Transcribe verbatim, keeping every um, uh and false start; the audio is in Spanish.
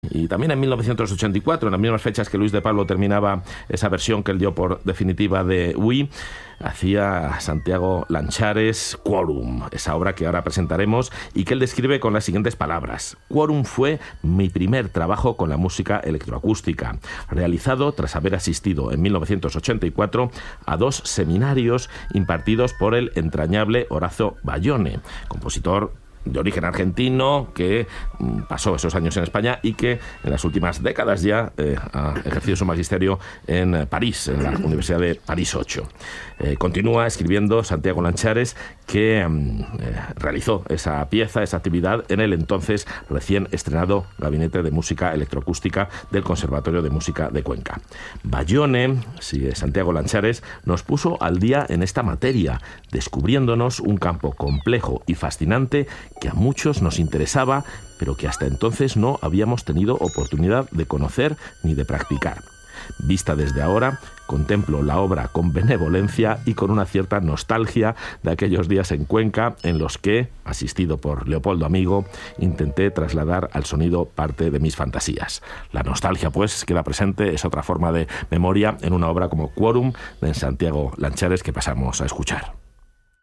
Y también en mil novecientos ochenta y cuatro, en las mismas fechas que Luis de Pablo terminaba esa versión que él dio por definitiva de Uy, hacía Santiago Lanchares Quorum, esa obra que ahora presentaremos y que él describe con las siguientes palabras. Quorum fue mi primer trabajo con la música electroacústica, realizado tras haber asistido en mil novecientos ochenta y cuatro a dos seminarios impartidos por el entrañable Horacio Bayone, compositor de origen argentino que pasó esos años en España y que en las últimas décadas ya eh, ha ejercido su magisterio en París, en la Universidad de París ocho. Eh, continúa escribiendo Santiago Lanchares que eh, realizó esa pieza, esa actividad en el entonces recién estrenado Gabinete de Música Electroacústica del Conservatorio de Música de Cuenca. Bayone, sigue Santiago Lanchares, nos puso al día en esta materia, descubriéndonos un campo complejo y fascinante que a muchos nos interesaba, pero que hasta entonces no habíamos tenido oportunidad de conocer ni de practicar. Vista desde ahora, contemplo la obra con benevolencia y con una cierta nostalgia de aquellos días en Cuenca en los que, asistido por Leopoldo Amigo, intenté trasladar al sonido parte de mis fantasías. La nostalgia, pues, queda presente, es otra forma de memoria en una obra como Quorum de Santiago Lanchares que pasamos a escuchar.